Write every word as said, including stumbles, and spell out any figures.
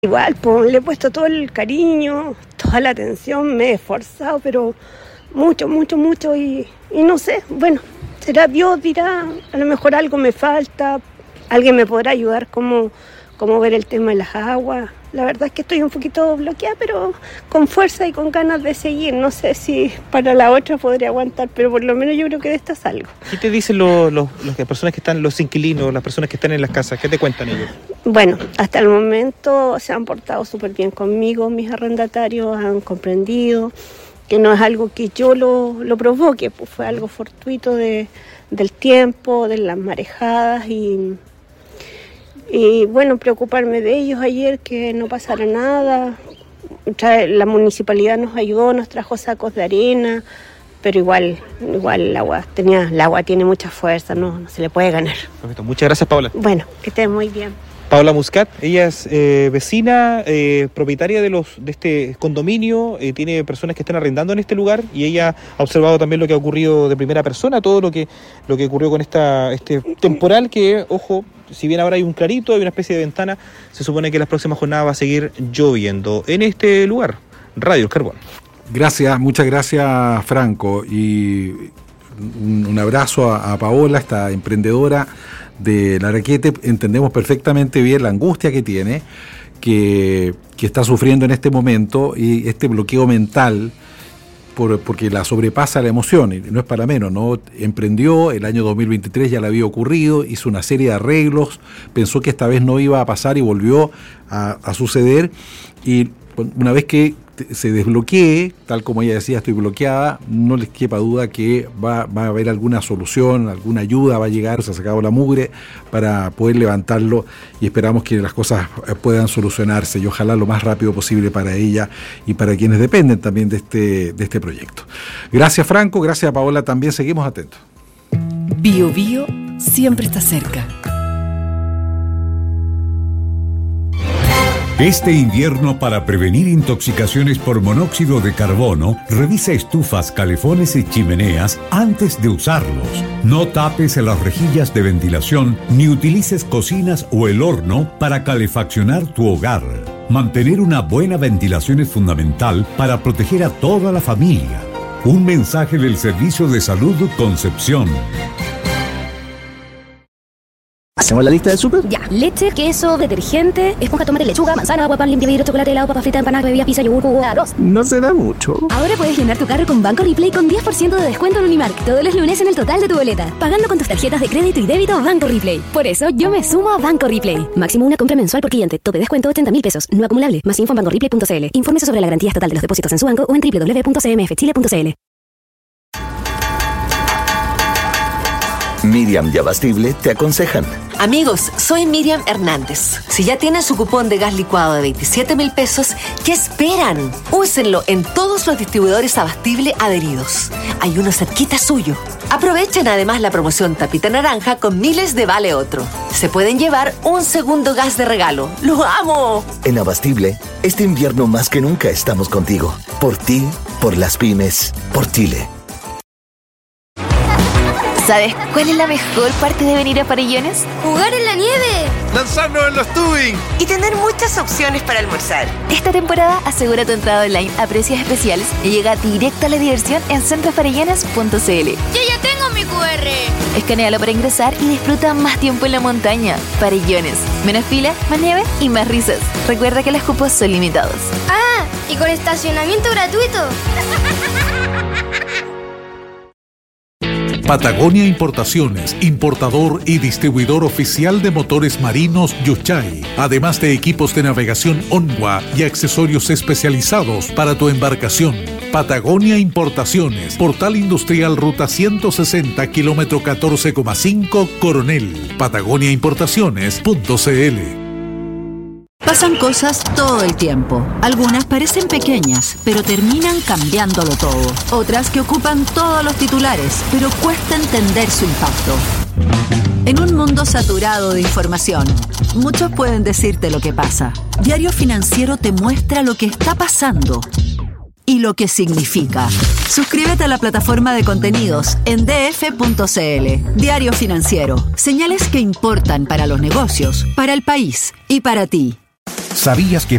Igual, pues le he puesto todo el cariño, toda la atención, me he esforzado, pero mucho, mucho, mucho y, y no sé, bueno, será Dios, dirá, a lo mejor algo me falta, alguien me podrá ayudar como, como ver el tema de las aguas. La verdad es que estoy un poquito bloqueada, pero con fuerza y con ganas de seguir. No sé si para la otra podría aguantar, pero por lo menos yo creo que de esta salgo. ¿Qué te dicen los, los, las personas que están, los inquilinos, las personas que están en las casas? ¿Qué te cuentan ellos? Bueno, hasta el momento se han portado súper bien conmigo, mis arrendatarios han comprendido que no es algo que yo lo, lo provoque, pues fue algo fortuito de, del tiempo, de las marejadas y... Y bueno, preocuparme de ellos ayer, que no pasara nada. La municipalidad nos ayudó, nos trajo sacos de arena, pero igual, igual el agua tenía, el agua tiene mucha fuerza, no, no se le puede ganar. Perfecto. Muchas gracias, Paula. Bueno, que estés muy bien. Paula Muscat, ella es eh, vecina, eh, propietaria de los de este condominio, eh, tiene personas que están arrendando en este lugar y ella ha observado también lo que ha ocurrido de primera persona, todo lo que lo que ocurrió con esta este temporal que, ojo, si bien ahora hay un clarito, hay una especie de ventana, se supone que las próximas jornadas va a seguir lloviendo en este lugar. Radio El Carbón. Gracias, muchas gracias, Franco, y un, un abrazo a, a Paola, esta emprendedora de Laraquete. Entendemos perfectamente bien la angustia que tiene, que, que está sufriendo en este momento, y este bloqueo mental, por, porque la sobrepasa la emoción, y no es para menos, ¿no? Emprendió, el año dos mil veintitrés ya le había ocurrido, hizo una serie de arreglos, pensó que esta vez no iba a pasar y volvió a, a suceder, y una vez que se desbloquee, tal como ella decía, estoy bloqueada, no les quepa duda que va, va a haber alguna solución, alguna ayuda va a llegar, se ha sacado la mugre para poder levantarlo y esperamos que las cosas puedan solucionarse y ojalá lo más rápido posible para ella y para quienes dependen también de este, de este proyecto. Gracias, Franco, gracias, Paola, también seguimos atentos. Bio Bio siempre está cerca. Este invierno, para prevenir intoxicaciones por monóxido de carbono, revisa estufas, calefones y chimeneas antes de usarlos. No tapes las rejillas de ventilación ni utilices cocinas o el horno para calefaccionar tu hogar. Mantener una buena ventilación es fundamental para proteger a toda la familia. Un mensaje del Servicio de Salud Concepción. ¿Hacemos la lista del súper? Ya. Leche, queso, detergente, esponja, tomate, lechuga, manzana, agua, pan, limpia vidrio, chocolate, helado, papa frita, empanadas, bebidas, pizza, yogur, jugo, arroz. No se da mucho. Ahora puedes llenar tu carro con Banco Replay con diez por ciento de descuento en Unimark todos los lunes en el total de tu boleta, pagando con tus tarjetas de crédito y débito Banco Replay. Por eso yo me sumo a Banco Replay. Máximo una compra mensual por cliente. Tope descuento ochenta mil pesos. No acumulable. Más info en banco replay punto c l. Infórmese sobre la garantía estatal de los depósitos en su banco o en doble u doble u doble u punto c m f chile punto c l. Miriam y Abastible te aconsejan. Amigos, soy Miriam Hernández. Si ya tienen su cupón de gas licuado de veintisiete mil pesos, ¿qué esperan? Úsenlo en todos los distribuidores Abastible adheridos. Hay uno cerquita suyo. Aprovechen además la promoción Tapita Naranja con miles de vale otro. Se pueden llevar un segundo gas de regalo. ¡Lo amo! En Abastible, este invierno más que nunca estamos contigo. Por ti, por las pymes, por Chile. ¿Sabes cuál es la mejor parte de venir a Farellones? ¡Jugar en la nieve! ¡Lanzarnos en los tubing! Y tener muchas opciones para almorzar. Esta temporada asegura tu entrada online a precios especiales y llega directo a la diversión en centro farellones punto c l. ¡Yo ya tengo mi cu erre! Escanéalo para ingresar y disfruta más tiempo en la montaña. Farellones. Menos fila, más nieve y más risas. Recuerda que los cupos son limitados. ¡Ah! ¿Y con estacionamiento gratuito? Patagonia Importaciones, importador y distribuidor oficial de motores marinos Yuchay, además de equipos de navegación Onwa y accesorios especializados para tu embarcación. Patagonia Importaciones, Portal Industrial Ruta ciento sesenta, kilómetro catorce coma cinco, Coronel. patagonia importaciones punto c l. Pasan cosas todo el tiempo. Algunas parecen pequeñas, pero terminan cambiándolo todo. Otras que ocupan todos los titulares, pero cuesta entender su impacto. En un mundo saturado de información, muchos pueden decirte lo que pasa. Diario Financiero te muestra lo que está pasando y lo que significa. Suscríbete a la plataforma de contenidos en d f punto c l. Diario Financiero. Señales que importan para los negocios, para el país y para ti. ¿Sabías que